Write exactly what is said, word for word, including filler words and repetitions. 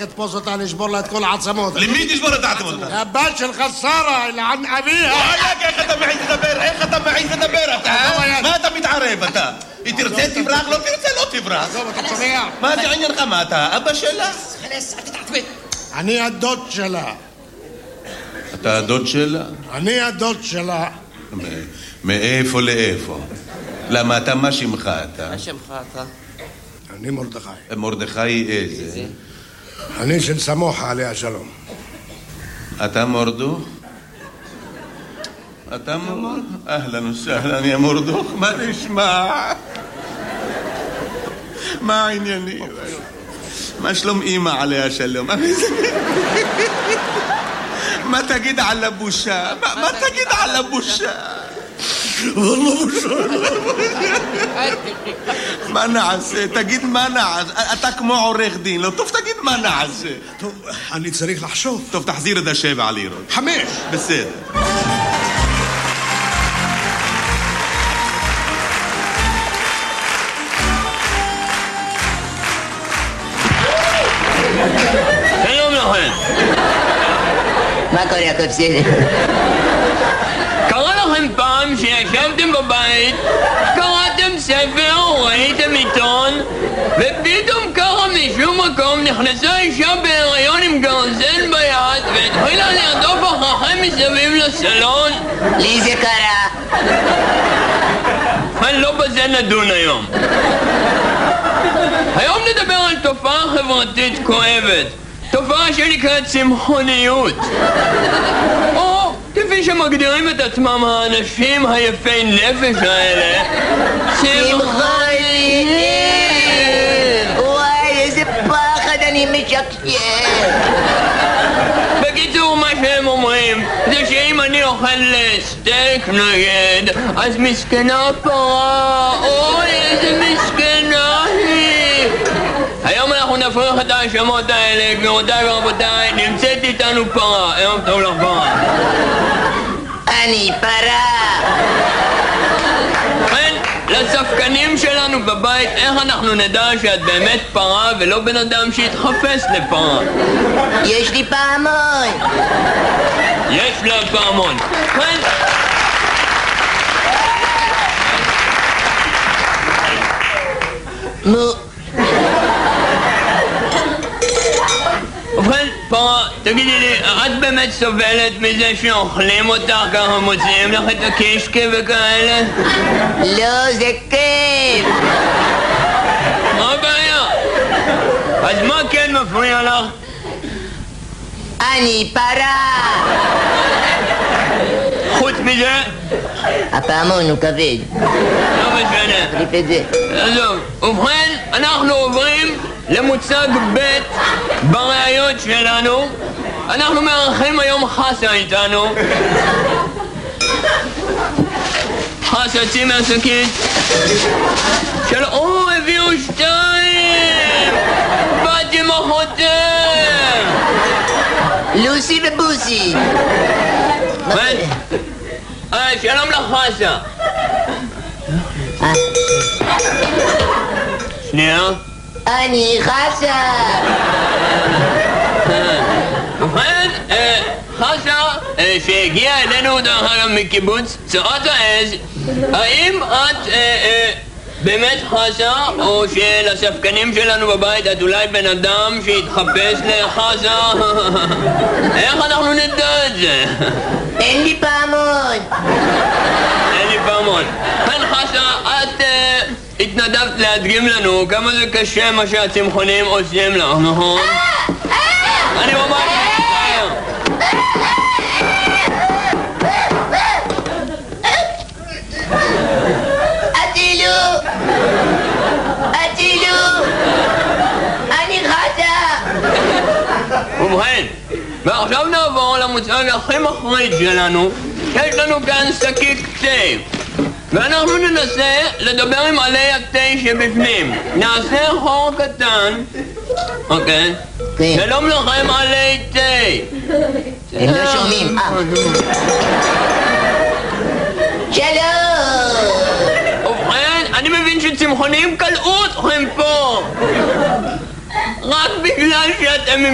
תתפוס אותה, אני אשבור לה את כל העצמות. למי תשבור את העצמות? הבת שלך שרה, לען אביה. וואלק, איך אתה מעיז לדבר? איך אתה מעיז לדבר אתה? מה אתה מתערב אתה? היא תרצה תברח, לא תרצה לא תברח. עזוב, אתה צומע. מה זה עניינך? מה אתה? אבא שלה? חלס, אל תתעצבן. אני הדוד שלה. אתה הדוד שלה? אני הדוד שלה. מאיפה לאיפה? למה אתה, מה שמך אתה? מה שמך אתה? אני מרדכי. מרדכי איזה? אני של סמוחה עליה שלום. אתה מורדוך? אתה מורדוך? אהלן וסהלן יא מורדוך, מה נשמע? מה העניינים? מה שלום אמא עליה שלום? מה תגיד על הבושה? מה תגיד על הבושה? والله بوשה. מה נעשה? תגיד מה נעשה? אתה כמו עורך דין, לא טוב תגיד מה נעשה. טוב, אני צריך לחשוב. טוב, תחזיר את השבע לירות. חמש. בסדר. שלום לכם. מה קורה, הכל בסדר? קרה לכם פעם שישבתם בבית, קראתם ספר, ראיתם עיתון, ופתאום ככה משום מקום נכנסה אישה בהיריון עם גרזן ביד והתחילה לרדוף אחריכם מסביב לסלון? לי זה קרה. אבל לא בזה נדון היום. היום נדבר על תופעה חברתית כואבת, תופעה שנקראת צמחוניות, או כפי שמגדירים את עצמם האנשים היפי נפש האלה, צמחוניים. וואי, איזה פחד, אני משקשק. בקיצור, מה שהם אומרים זה שאם אני אוכל סטייק נגד, אז מסכנה פרה, אוי איזה מסכנה היא. היום אנחנו נפריך את האשמות האלה, גבירותיי ורבותיי, נמצאת איתנו פרה. ערב טוב לך פרה. אני פרה. כן, לספקנים שלנו בבית, איך אנחנו נדע שאת באמת פרה ולא בן אדם שהתחפש לפרה? יש לי פעמון. יש לה פעמון. כן. מו. ובכן, פרה, תגידי לי, את באמת סובלת מזה שאוכלים אותך ככה, מוציאים לך את הקישקה וכאלה? לא, זה כיף. מה הבעיה? אז מה כן מפריע לך? אני פרה. חוץ מזה? הפעמון הוא כבד. לא משנה. תחליף את זה. עזוב, ובכן, אנחנו עוברים למוצג ב' בראיות שלנו. אנחנו מארחים היום חסה איתנו. חסה, צאי מהשקית. של... או, הביאו שתיים! באתי עם אחותם! לוסי ובוסי. אה, שלום לך חסה. אה, שנייה. אני חסה. ובכן, חסה, שהגיעה אלינו דרך אגב מקיבוץ צורת העז, האם את באמת חסה, או שלספקנים שלנו בבית את אולי בן אדם שהתחפש לחסה? איך אנחנו נדע את זה? אין לי פעמון. אין לי פעמון. כן חסה, את התנדבת להדגים לנו כמה זה קשה מה שהצמחונים עושים לך, נכון? אני ממש מצטער. אטילו! אטילו! אני חסה! ובכן, ועכשיו נעבור למוצג הכי מחריד שלנו. יש לנו כאן שקית תה, ואנחנו ננסה לדבר עם עלי התה שבפנים. נעשה חור קטן. אוקיי? כן. שלום לכם עלי תה. הם לא שומעים. אה. שלום! ובכן, אני מבין שצמחונים קלעו אתכם פה רק בגלל שאתם